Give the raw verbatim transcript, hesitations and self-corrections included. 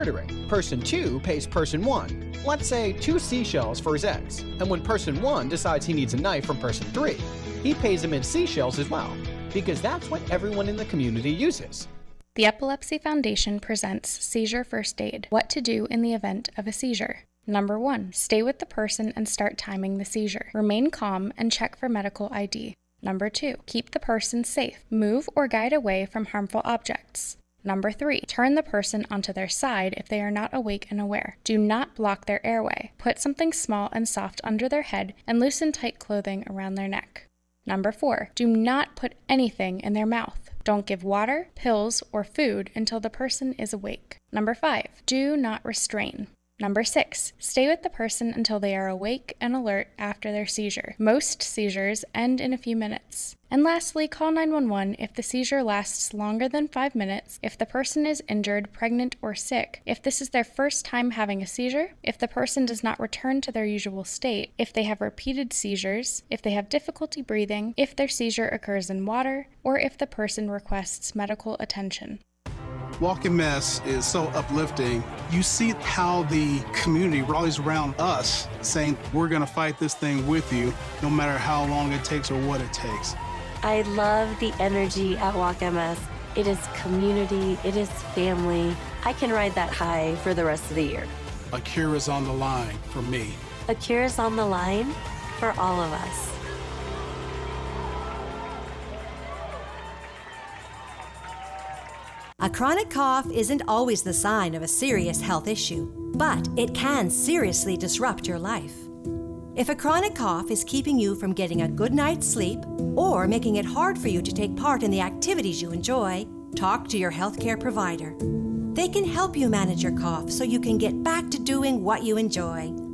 murdering. Person two pays person one, let's say two seashells for his eggs. And when person one decides he needs a knife from person three, he pays him in seashells as well, because that's what everyone in the community uses. The Epilepsy Foundation presents Seizure First Aid: What to do in the event of a seizure. Number one, stay with the person and start timing the seizure. Remain calm and check for medical I D. Number two, keep the person safe. Move or guide away from harmful objects. Number three, turn the person onto their side if they are not awake and aware. Do not block their airway. Put something small and soft under their head and loosen tight clothing around their neck. Number four, do not put anything in their mouth. Don't give water, pills, or food until the person is awake. Number five, do not restrain. Number six, stay with the person until they are awake and alert after their seizure. Most seizures end in a few minutes. And lastly, call nine one one if the seizure lasts longer than five minutes, if the person is injured, pregnant, or sick, if this is their first time having a seizure, if the person does not return to their usual state, if they have repeated seizures, if they have difficulty breathing, if their seizure occurs in water, or if the person requests medical attention. Walk M S is so uplifting. You see how the community rallies around us saying, we're gonna fight this thing with you, no matter how long it takes or what it takes. I love the energy at Walk M S. It is community, it is family. I can ride that high for the rest of the year. A cure is on the line for me. A cure is on the line for all of us. A chronic cough isn't always the sign of a serious health issue, but it can seriously disrupt your life. If a chronic cough is keeping you from getting a good night's sleep or making it hard for you to take part in the activities you enjoy, talk to your healthcare provider. They can help you manage your cough so you can get back to doing what you enjoy.